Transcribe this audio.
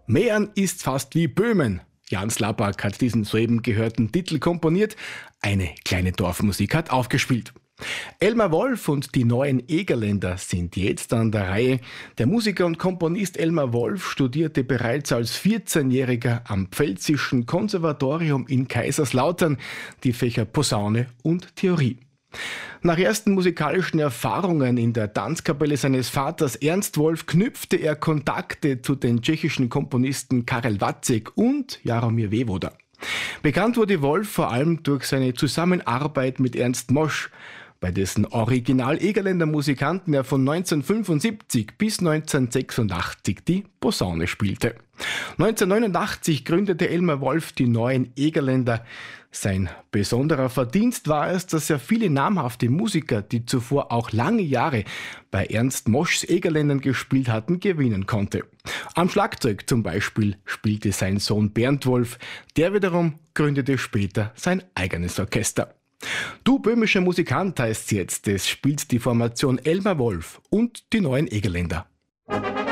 Mähren ist fast wie Böhmen. Jan Slabak hat diesen soeben gehörten Titel komponiert. Eine kleine Dorfmusik hat aufgespielt. Elmar Wolf und die neuen Egerländer sind jetzt an der Reihe. Der Musiker und Komponist Elmar Wolf studierte bereits als 14-Jähriger am Pfälzischen Konservatorium in Kaiserslautern die Fächer Posaune und Theorie. Nach ersten musikalischen Erfahrungen in der Tanzkapelle seines Vaters Ernst Wolf knüpfte er Kontakte zu den tschechischen Komponisten Karel Vacek und Jaromír Vévoda. Bekannt wurde Wolf vor allem durch seine Zusammenarbeit mit Ernst Mosch, bei dessen Original-Egerländer Musikanten er von 1975 bis 1986 die Posaune spielte. 1989 gründete Elmar Wolf die neuen Egerländer. Sein besonderer Verdienst war es, dass er viele namhafte Musiker, die zuvor auch lange Jahre bei Ernst Moschs Egerländern gespielt hatten, gewinnen konnte. Am Schlagzeug zum Beispiel spielte sein Sohn Bernd Wolf, der wiederum gründete später sein eigenes Orchester. Du böhmischer Musikant heißt's jetzt, es spielt die Formation Elmar Wolf und die neuen Egerländer.